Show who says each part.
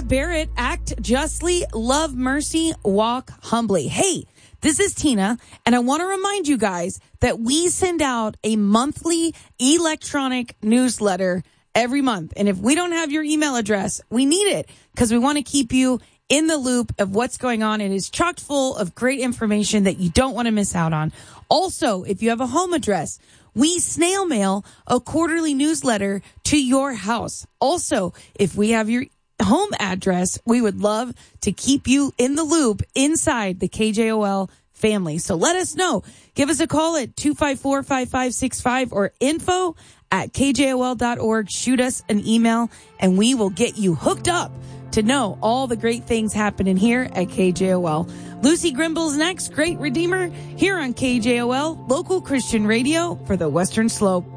Speaker 1: Barrett, act justly, love mercy, walk humbly. Hey, this is Tina, and I want to remind you guys that we send out a monthly electronic newsletter every month. And if we don't have your email address, we need it because we want to keep you in the loop of what's going on. It is chock full of great information that you don't want to miss out on. Also, if you have a home address, we snail mail a quarterly newsletter to your house. Also, if we have your home address, we would love to keep you in the loop inside the KJOL family. So let us know. Give us a call at 254-5565 or info@kjol.org. Shoot us an email and we will get you hooked up to know all the great things happening here at KJOL. Lucy Grimble's next, Great Redeemer, here on KJOL, local Christian radio for the Western Slope.